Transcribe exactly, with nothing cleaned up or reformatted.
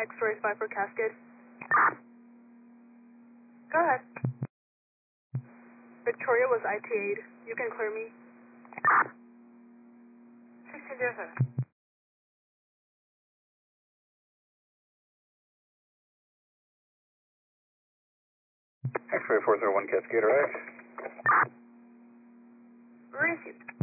X-ray five for Cascade. Go ahead. Victoria was I T A'd. You can clear me. sixteen zero seven. X-ray four zero one Cascade, right? Received.